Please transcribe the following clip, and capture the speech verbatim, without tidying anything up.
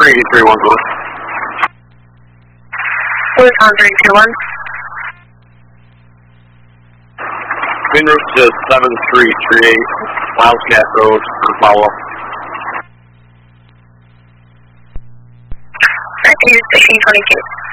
three three one one. Where's on three two one? En route to seven three three eight, Wildcat Road for follow-up. Thank you, station twenty-two.